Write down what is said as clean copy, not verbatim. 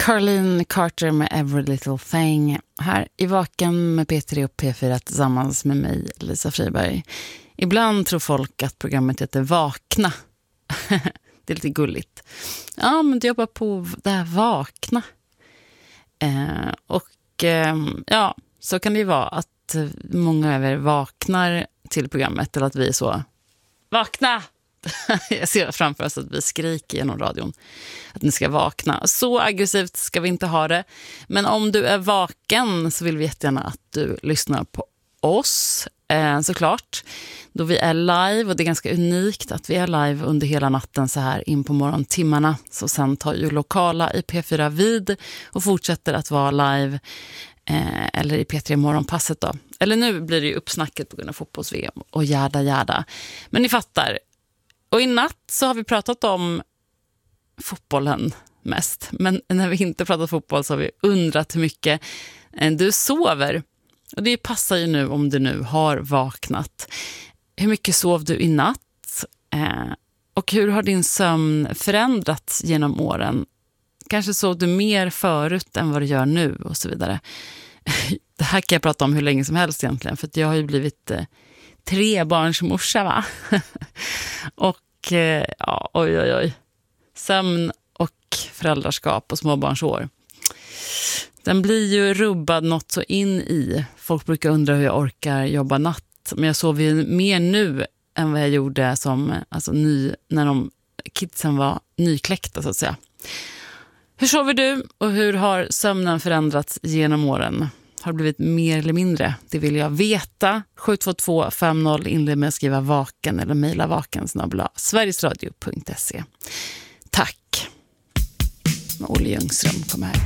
Caroline Carter med Every Little Thing här i Vaken med P3 och P4 tillsammans med mig, Lisa Friberg. Ibland tror folk att programmet heter Vakna. Det är lite gulligt. Ja, men du jobbar på det här Vakna. Ja, så kan det ju vara att många av er vaknar till programmet eller att vi är så vakna! Jag ser framför oss att vi skriker genom radion att ni ska vakna. Så aggressivt ska vi inte ha det. Men om du är vaken så vill vi jättegärna att du lyssnar på oss, såklart. Då vi är live, och det är ganska unikt att vi är live under hela natten så här in på morgontimmarna. Så sen tar ju lokala i P4 vid och fortsätter att vara live eller i P3 morgonpasset då. Eller nu blir det ju uppsnacket på grund av fotbolls-VM och jäda. Men ni fattar. Och i natt så har vi pratat om fotbollen mest. Men när vi inte pratat fotboll så har vi undrat hur mycket du sover. Och det passar ju nu om du nu har vaknat. Hur mycket sov du i natt? Och hur har din sömn förändrats genom åren? Kanske sov du mer förut än vad du gör nu och så vidare. Det här kan jag prata om hur länge som helst egentligen. För att jag har ju blivit 3-barnsmorsa, va? Och ja, oj. Sömn och föräldraskap och småbarnsår. Den blir ju rubbad något så in i. Folk brukar undra hur jag orkar jobba natt. Men jag sover ju mer nu än vad jag gjorde som när kidsen var nykläckta så att säga. Hur sover du och hur har sömnen förändrats genom åren? Har det blivit mer eller mindre? Det vill jag veta. 72250 inled med att skriva vaken eller mejla vaken@sverigesradio.se. Tack. Olle Ljungström kommer här.